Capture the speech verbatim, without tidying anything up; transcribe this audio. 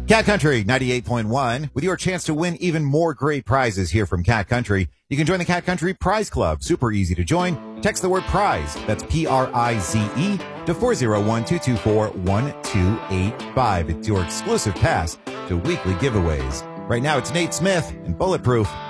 Cat Country ninety-eight point one with your chance to win even more great prizes here from Cat Country. You can join the Cat Country Prize Club. Super easy to join. Text the word prize, that's P R I Z E, to four oh one, two two four, one two eight five. It's your exclusive pass to weekly giveaways. Right now it's Nate Smith and Bulletproof.